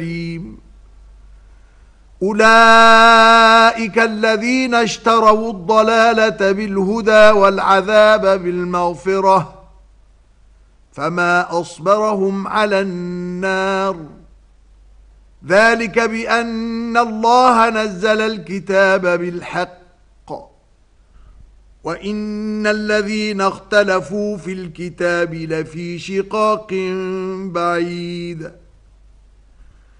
أولئك الذين اشتروا الضلالة بالهدى والعذاب بالمغفرة فما أصبرهم على النار ذلك بأن الله نزل الكتاب بالحق وَإِنَّ الَّذِينَ اخْتَلَفُوا فِي الْكِتَابِ لَفِي شِقَاقٍ بَعِيدٍ